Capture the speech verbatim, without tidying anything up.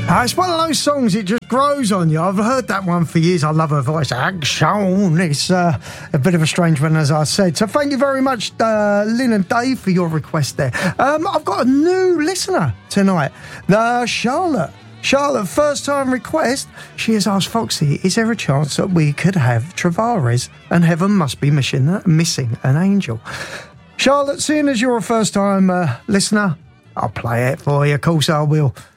Uh, it's one of those songs, it just grows on you. I've heard that one for years. I love her voice. Action. It's uh, a bit of a strange one, as I said. So thank you very much, uh, Lynn and Dave, for your request there. Um, I've got a new listener tonight, uh, Charlotte. Charlotte, first time request. She has asked Foxy, is there a chance that we could have Travares and Heaven Must Be Missing, missing an Angel? Charlotte, seeing as you're a first time uh, listener, I'll play it for you. Of course I will.